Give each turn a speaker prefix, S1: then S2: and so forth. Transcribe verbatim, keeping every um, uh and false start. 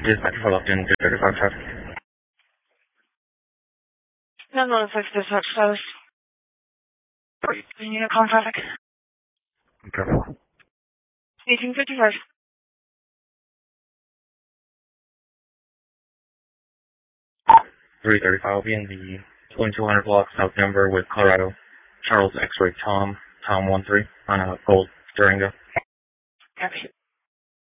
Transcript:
S1: Dispatch for Lupton, two thirty-five traffic.
S2: nine one six dispatch status. You need a call traffic.
S1: Okay.
S2: eighteen fifty-five.
S1: three thirty-five will be in the twenty-two hundred block South Denver with Colorado. Charles X-ray Tom, Tom one three on a gold Durango.
S2: Copy.